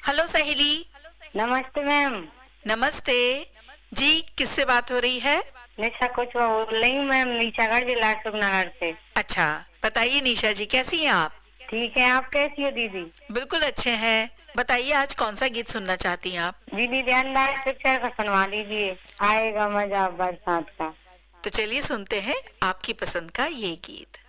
Hello सहेली। नमस्ते ma'am. नमस्ते जी, किससे बात हो रही है? निशा कुछ बोल रही हूँ मैम, निशागढ़ जिला अशोकनगर से। अच्छा, बताइए निशा जी, कैसी हैं आप? ठीक है, आप कैसी हो दीदी? बिल्कुल अच्छे हैं। बताइए आज कौन सा गीत सुनना चाहती हैं आप? दीदी ध्यानदार पिक्चर का सुनवा दीजिए, आएगा मजा बरसात का। तो चलिए सुनते हैं आपकी पसंद का ये गीत।